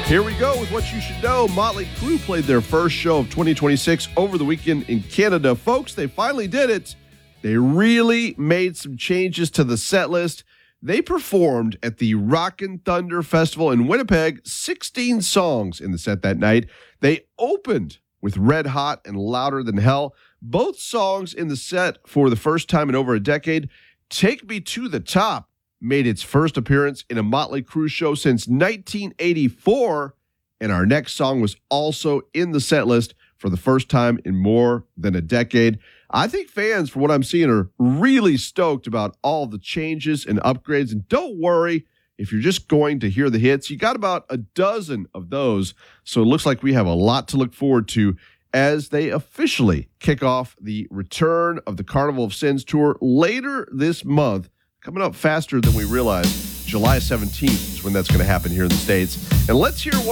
Here we go with what you should know. Motley Crue played their first show of 2026 over the weekend in Canada. Folks, they finally did it. They really made some changes to the set list. They performed at the Rockin' Thunder Festival in Winnipeg, 16 songs in the set that night. They opened with Red Hot and Louder Than Hell. Both songs in the set for the first time in over a decade. Take Me to the Top made its first appearance in a Motley Crue show since 1984, and our next song was also in the set list for the first time in more than a decade. I think fans, from what I'm seeing, are really stoked about all the changes and upgrades, and don't worry if you're just going to hear the hits. You got about a dozen of those, so it looks like we have a lot to look forward to as they officially kick off the Return of the Carnival of Sins tour later this month. Coming up faster than we realized. July 17th is when that's going to happen here in the States. And let's hear what